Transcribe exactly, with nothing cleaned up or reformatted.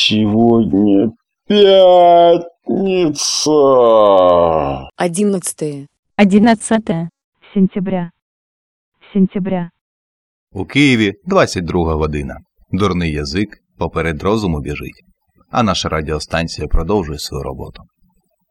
Сегодня пятница. Одиннадцатое. Одиннадцатое сентября. Сентября. У Києві двадцять друга година. Дурний язик поперед розуму біжить. А наша радіостанція продовжує свою роботу.